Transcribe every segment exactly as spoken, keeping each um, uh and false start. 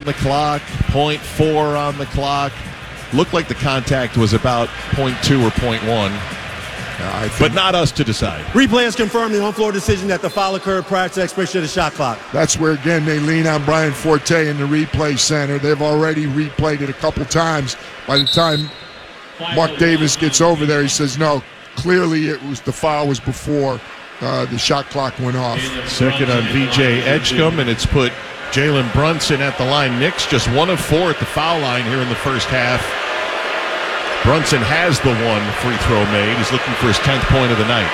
the clock, point four on the clock. Looked like the contact was about point two or point one. Uh, but not us to decide. Replay has confirmed the on-floor decision that the foul occurred prior to the expiration of the shot clock. That's where, again, they lean on Brian Forte in the replay center. They've already replayed it a couple times. By the time Mark Davis gets over there, he says, no, clearly it was the foul was before uh, the shot clock went off. Second on V J Edgecombe, and it's put Jalen Brunson at the line. Knicks just one of four at the foul line here in the first half. Brunson has the one free throw made. He's looking for his tenth point of the night.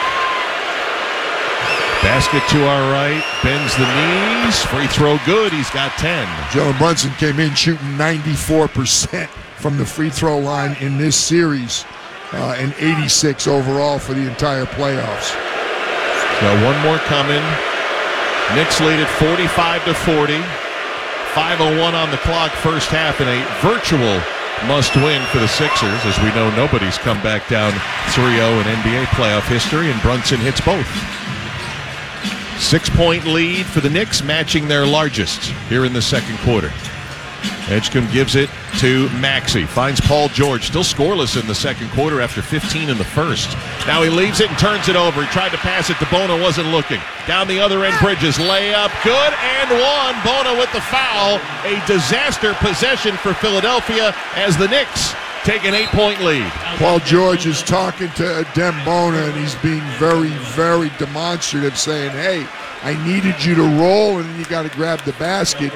Basket to our right, bends the knees, free throw good, he's got ten. Jalen Brunson came in shooting ninety-four percent from the free throw line in this series, uh, and eighty-six overall for the entire playoffs. Got one more coming. Knicks lead at forty-five to forty. five oh one on the clock, first half, and a virtual must-win for the Sixers. As we know, nobody's come back down three oh in N B A playoff history, and Brunson hits both. Six-point lead for the Knicks, matching their largest here in the second quarter. Edgecombe gives it to Maxey. Finds Paul George, still scoreless in the second quarter after fifteen in the first. Now he leaves it and turns it over. He tried to pass it to Bona, wasn't looking. Down the other end, Bridges, layup, good, and one. Bona with the foul. A disaster possession for Philadelphia as the Knicks take an eight-point lead. Paul George is talking to Dem Bona, and he's being very, very demonstrative, saying, hey, I needed you to roll, and then you got to grab the basket.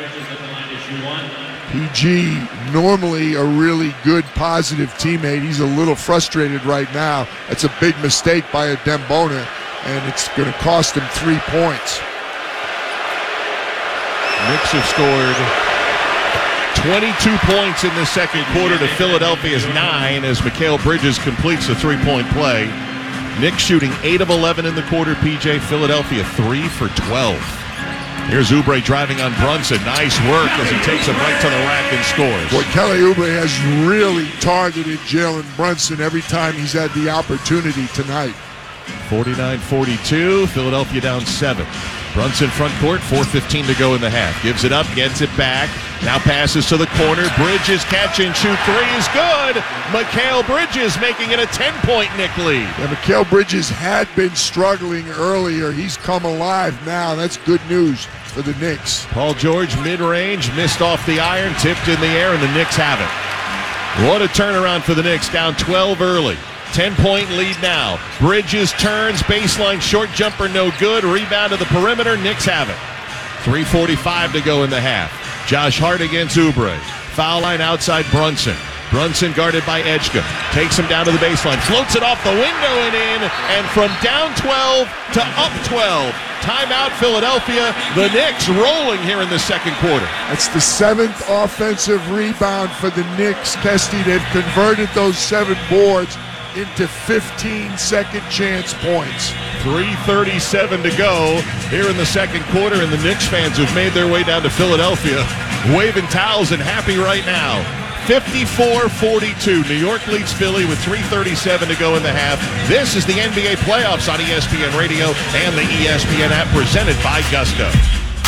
P G, normally a really good, positive teammate. He's a little frustrated right now. That's a big mistake by Adem Bona, and it's going to cost him three points. Knicks have scored twenty-two points in the second quarter to Philadelphia's nine as Mikal Bridges completes the three-point play. Knicks shooting eight of eleven in the quarter, P J. Philadelphia three for twelve. Here's Oubre driving on Brunson. Nice work as he takes him right to the rack and scores. Boy, Kelly Oubre has really targeted Jalen Brunson every time he's had the opportunity tonight. forty-nine forty-two, Philadelphia down seven. Brunson front court, four fifteen to go in the half. Gives it up, gets it back. Now passes to the corner. Bridges catch and shoot three is good. Mikal Bridges making it a ten-point Knick lead. Yeah, Mikal Bridges had been struggling earlier. He's come alive now. That's good news for the Knicks. Paul George mid-range, missed off the iron, tipped in the air, and the Knicks have it. What a turnaround for the Knicks, down twelve early. ten-point lead now. Bridges turns, baseline short jumper no good. Rebound to the perimeter, Knicks have it. three forty-five to go in the half. Josh Hart against Oubre. Foul line outside Brunson. Brunson guarded by Edgecombe. Takes him down to the baseline. Floats it off the window and in. And from down twelve to up twelve. Timeout Philadelphia. The Knicks rolling here in the second quarter. That's the seventh offensive rebound for the Knicks. Kesty, they've converted those seven boards into fifteen second chance points. three thirty-seven to go here in the second quarter, and the Knicks fans who've made their way down to Philadelphia waving towels and happy right now. fifty-four forty-two. New York leads Philly with three thirty-seven to go in the half. This is the N B A playoffs on E S P N Radio and the E S P N app, presented by Gusto.